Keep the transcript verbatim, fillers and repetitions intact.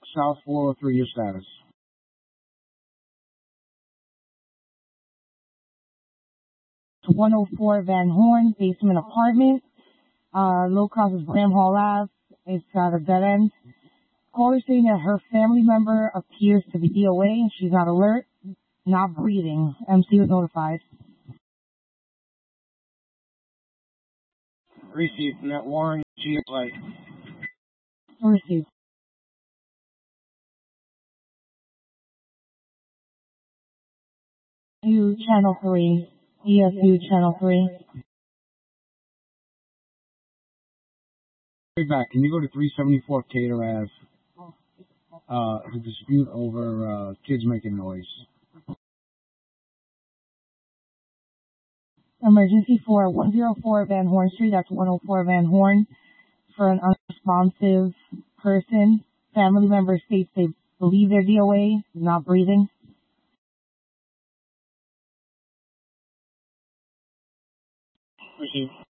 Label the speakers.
Speaker 1: South four oh three, your status.
Speaker 2: one oh four Van Horn, basement apartment. Uh, low cost is Bram Hall Ave. It's got a dead end. Caller saying that her family member appears to be D O A and she's not alert, not breathing. M C was notified.
Speaker 1: Received. Net Warren, G Light.
Speaker 2: Received. You channel three. E S U channel three.
Speaker 1: Right back. Can you go to three seventy-four Cater Ave? Uh, it's a dispute over uh, kids making noise.
Speaker 2: Emergency for one oh four Van Horn Street. That's one oh four Van Horn. For an unresponsive person. Family member states they believe they're D O A, not breathing.
Speaker 1: Received.